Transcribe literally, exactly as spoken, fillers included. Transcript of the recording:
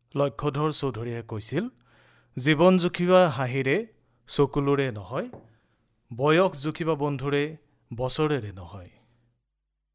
লক্ষ্যধৰ চৌধুৰীয়ে কৈছিল, জীৱন জুখিবা হাঁহিৰে চকুলোৰে নহয়, বয়স জুখিবা বন্ধুৰে বছৰেৰে নহয়।